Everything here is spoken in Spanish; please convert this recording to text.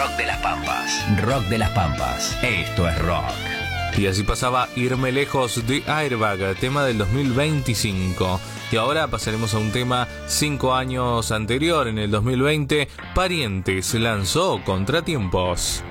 Rock de las Pampas. Rock de las Pampas. Esto es rock. Y así pasaba Irme Lejos de Airbag, tema del 2025. Y ahora pasaremos a un tema 5 años anterior, en el 2020. Parientes lanzó Contratiempos.